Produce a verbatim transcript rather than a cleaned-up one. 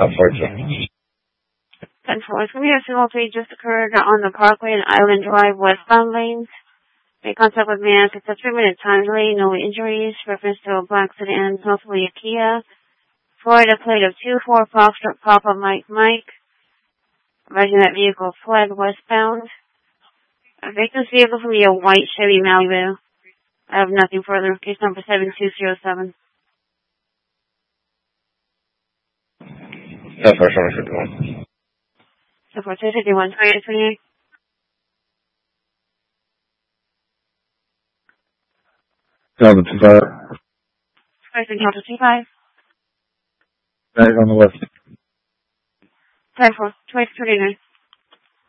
Unfortunately. ten four. It's going to be a single trade just occurred on the Parkway and Island Drive westbound lanes. Make contact with me after it's a three-minute time delay, no injuries. Reference to a black sedan, possibly a Kia. Florida plate of two four Foxtrot Papa Mike Mike. Imagine that vehicle fled westbound. A victim's vehicle will be a white Chevy Malibu. I have nothing further. Case number seven two zero seven. That's our showing fifty-one. So for two fifty-one, twenty-eight twenty-eight. Delta two five. Person Delta two five. Back on the left. ten four, twenty-eight twenty-nine.